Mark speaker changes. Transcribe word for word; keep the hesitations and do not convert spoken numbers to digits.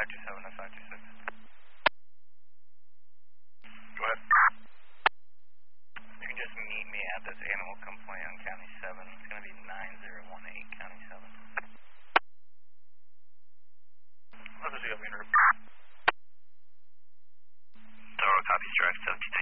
Speaker 1: five two seven, that's five two six. Go ahead. You can just meet me at this animal complaint on County seven. It's going to be nine zero one eight, County seven. What does he have in her?
Speaker 2: Toro, copy, Strife seventeen